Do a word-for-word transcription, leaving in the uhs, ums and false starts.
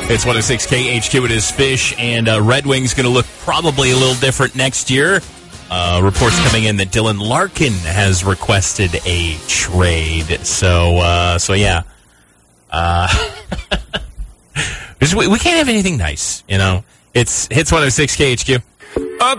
It's one oh six K H Q. It is Fish, and uh, Red Wings going to look probably a little different next year. Uh, reports coming in that Dylan Larkin has requested a trade. So, uh, so yeah. Uh, we, we can't have anything nice, you know. It's Hits one oh six K H Q.